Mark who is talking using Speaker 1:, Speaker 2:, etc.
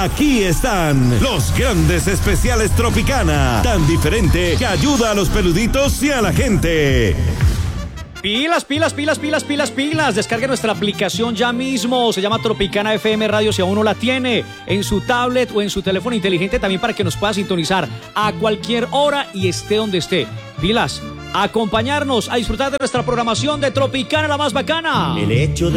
Speaker 1: Aquí están los grandes especiales Tropicana, tan diferente que ayuda a los peluditos y a la gente.
Speaker 2: Pilas. Descargue nuestra aplicación ya mismo. Se llama Tropicana FM Radio si aún no la tiene. En su tablet o en su teléfono inteligente también para que nos pueda sintonizar a cualquier hora y esté donde esté. Pilas. Acompañarnos a disfrutar de nuestra programación de Tropicana, la más bacana.
Speaker 3: El hecho de